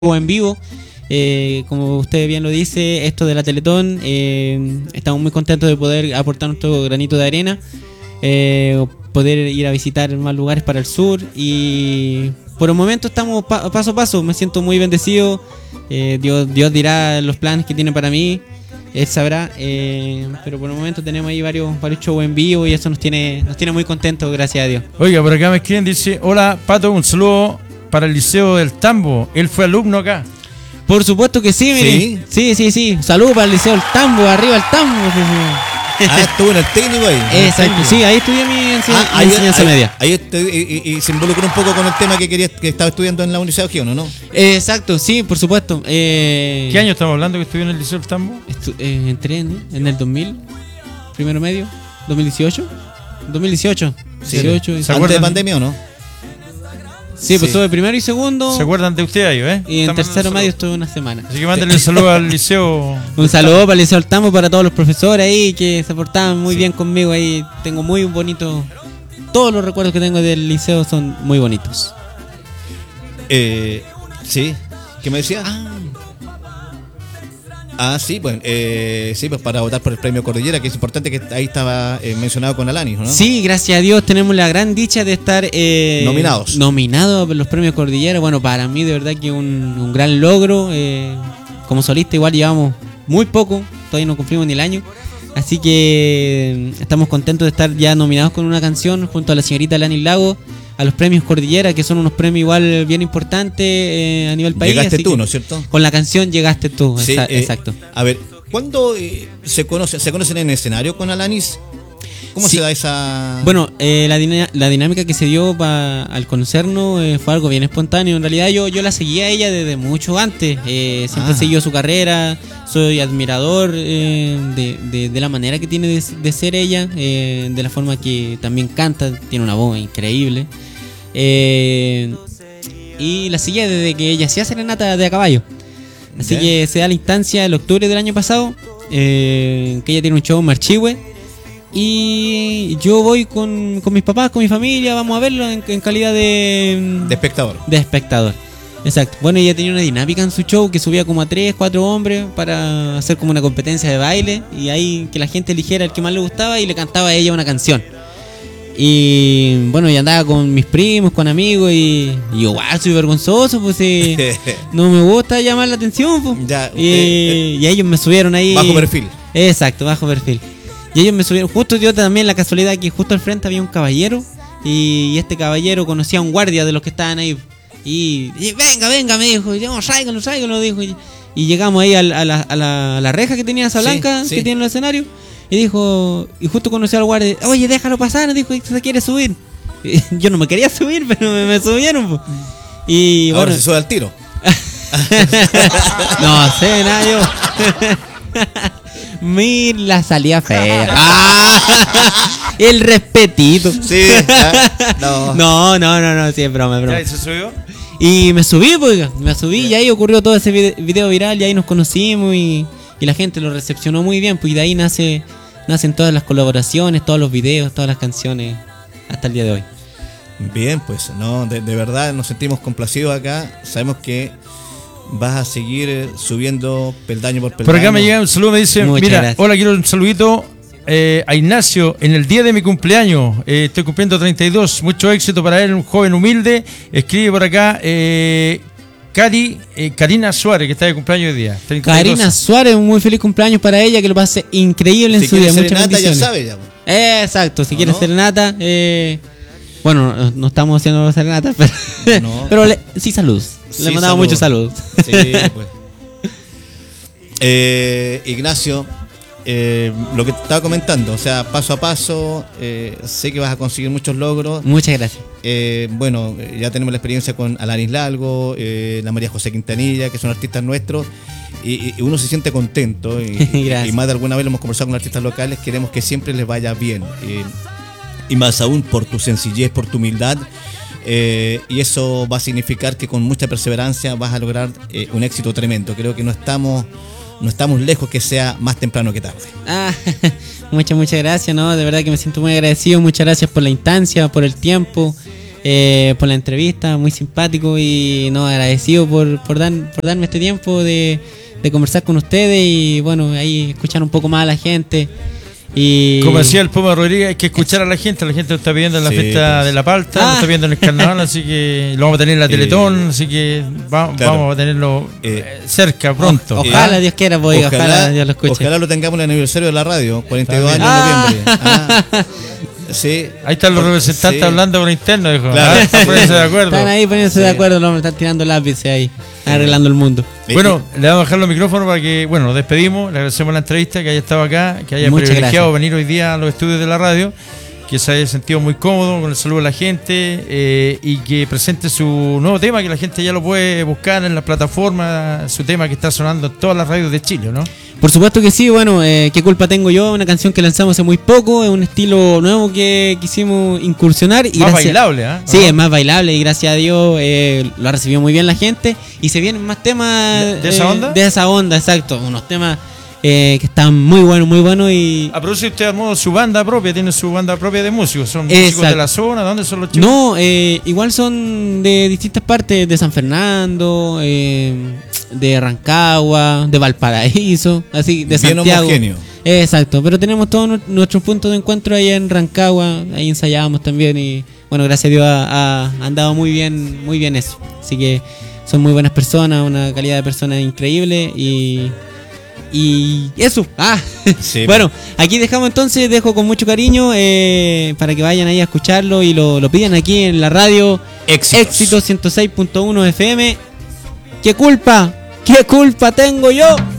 en vivo. Como usted bien lo dice, esto de la Teletón, estamos muy contentos de poder aportar nuestro granito de arena, poder ir a visitar más lugares para el sur, y por el momento estamos paso a paso. Me siento muy bendecido. Dios dirá los planes que tiene para mí, Él sabrá, pero por el momento tenemos ahí varios shows en vivo y eso nos tiene muy contentos, gracias a Dios. Oiga, por acá me escriben, dice: hola Pato, un saludo para el Liceo del Tambo. Él fue alumno acá. Por supuesto que sí, mire. Sí. Saludos para el Liceo del Tambo, arriba el Tambo. Estuvo en el técnico ahí. Exacto, sí, ahí estudié mi enseñanza media. Ahí y se involucró un poco con el tema que estaba estudiando en la Universidad de O'Higgins, ¿no? Exacto, sí, por supuesto. ¿Qué año estamos hablando que estudió en el Liceo del Tambo? Entré en el 2000, primero medio, 2018. 2018. Sí, 18, ¿antes de pandemia o no? Sí, pues estuve primero y segundo. ¿Se acuerdan de usted ahí, Y en tercero medio estuve una semana. Así que mándenle un saludo al liceo. Un saludo para el Liceo del Tambo, para todos los profesores ahí que se portaban muy bien conmigo ahí. Tengo muy bonito. Todos los recuerdos que tengo del liceo son muy bonitos. Sí. ¿Qué me decía? Sí, pues para votar por el premio Cordillera, que es importante, que ahí estaba mencionado con Alanis, ¿no? Sí, gracias a Dios tenemos la gran dicha de estar nominados a los premios Cordillera. Bueno, para mí de verdad que un gran logro. Como solista igual llevamos muy poco, todavía no cumplimos ni el año. Así que estamos contentos de estar ya nominados con una canción junto a la señorita Alanis Lago a los premios Cordillera, que son unos premios igual bien importantes a nivel país. Llegaste tú, ¿no es cierto? Con la canción Llegaste tú, sí, exacto. A ver, ¿cuándo se conocen en el escenario con Alanis? ¿Cómo se da esa...? Bueno, la dinámica que se dio al conocernos fue algo bien espontáneo. En realidad yo la seguía a ella desde mucho antes. Siempre he seguido su carrera. Soy admirador de la manera que tiene de ser ella, de la forma que también canta. Tiene una voz increíble. Y la seguía desde que ella hacía serenata de a caballo. Así que se da la instancia el octubre del año pasado, que ella tiene un show en Marchihue. Y yo voy con mis papás, con mi familia, vamos a verlo en calidad de espectador. De espectador, exacto. Bueno, ella tenía una dinámica en su show que subía como a 3, 4 hombres para hacer como una competencia de baile. Y ahí que la gente eligiera el que más le gustaba y le cantaba a ella una canción. Y bueno, yo andaba con mis primos, con amigos, y yo soy vergonzoso, pues no me gusta llamar la atención, pues. Y ellos me subieron ahí. Bajo perfil. Exacto, bajo perfil. Y ellos me subieron, justo yo también, la casualidad que justo al frente había un caballero, y este caballero conocía a un guardia de los que estaban ahí. Y venga, me dijo, tráigalo, dijo. Y llegamos ahí a la reja que tenía esa blanca, que tiene el escenario. Y dijo, y justo conoció al guardia: oye, déjalo pasar, dijo, se quiere subir. Y yo no me quería subir, pero me subieron, pues. Y ahora bueno, se sube al tiro. No sé, nada yo. Mira la salida fea. El respetito. Sí. No, sí, es broma. ¿Ya se subió? Y me subí, y ahí ocurrió todo ese video viral, y ahí nos conocimos, y la gente lo recepcionó muy bien, pues, y de ahí nacen todas las colaboraciones, todos los videos, todas las canciones hasta el día de hoy. Bien, pues, no, de verdad nos sentimos complacidos acá. Sabemos que vas a seguir subiendo peldaño por peldaño. Por acá me llega un saludo, me dice: muchas gracias. Hola, quiero un saludito a Ignacio en el día de mi cumpleaños. Estoy cumpliendo 32. Mucho éxito para él, un joven humilde. Escribe por acá Karina Suárez, que está de cumpleaños hoy día. 32. Karina Suárez, un muy feliz cumpleaños para ella, que lo pase increíble en su día. Muchas bendiciones. Ya sabe, ya. Exacto, si quieres serenata, bueno, no estamos haciendo serenata, pero sí, saludos. Le mandamos muchos saludos. Sí, pues. Ignacio, lo que te estaba comentando, o sea, paso a paso, sé que vas a conseguir muchos logros. Muchas gracias. Bueno, ya tenemos la experiencia con Alanis Lago, la María José Quintanilla, que son artistas nuestros, y uno se siente contento. Y más de alguna vez lo hemos conversado con artistas locales. Queremos que siempre les vaya bien, y más aún por tu sencillez, por tu humildad. Y eso va a significar que con mucha perseverancia vas a lograr un éxito tremendo. Creo que no estamos lejos, que sea más temprano que tarde. Muchas gracias, ¿no? De verdad que me siento muy agradecido. Muchas gracias por la instancia, por el tiempo. por la entrevista, muy simpático y no, agradecido por darme este tiempo de conversar con ustedes y bueno, ahí escuchar un poco más a la gente. Y como decía el Puma Rodríguez, hay que escuchar a la gente lo está pidiendo en la fiesta de la Palta, lo está viendo en el carnaval, así que lo vamos a tener en la Teletón, así que vamos a tenerlo cerca pronto. Ojalá Dios quiera, pues, ojalá Dios lo escuche. Ojalá lo tengamos en el aniversario de la radio, 42 años en noviembre. Sí. Ahí están los representantes hablando por interno, dijo. Claro. Poniéndose de acuerdo. Están ahí poniéndose de acuerdo, no, me están tirando lápices ahí, arreglando el mundo. Bueno, le vamos a dejar los micrófonos para que, bueno, nos despedimos, le agradecemos la entrevista, que haya estado acá, que haya privilegiado venir hoy día a los estudios de la radio, que se haya sentido muy cómodo con el saludo de la gente y que presente su nuevo tema, que la gente ya lo puede buscar en la plataforma, su tema que está sonando en todas las radios de Chile, ¿no? Por supuesto que sí, bueno, ¿qué culpa tengo yo? Una canción que lanzamos hace muy poco, es un estilo nuevo que quisimos incursionar. Y más bailable, ¿eh? Sí, es más bailable y gracias a Dios lo ha recibido muy bien la gente. Y se vienen más temas... ¿De esa onda? De esa onda, exacto. Unos temas que están muy buenos y... ¿Produce usted armó su banda propia? ¿Tiene su banda propia de músicos? ¿Son músicos de la zona? ¿Dónde son los chicos? No, igual son de distintas partes, de San Fernando, de Rancagua, de Valparaíso, así, de Santiago. Bien homogéneo. Exacto, pero tenemos todos nuestros puntos de encuentro ahí en Rancagua, ahí ensayábamos también y bueno, gracias a Dios ha andado muy bien eso. Así que son muy buenas personas, una calidad de personas increíble y eso. Sí. Bueno, aquí dejo con mucho cariño para que vayan ahí a escucharlo y lo pidan aquí en la radio Éxito 106.1 FM. ¿Qué culpa tengo yo?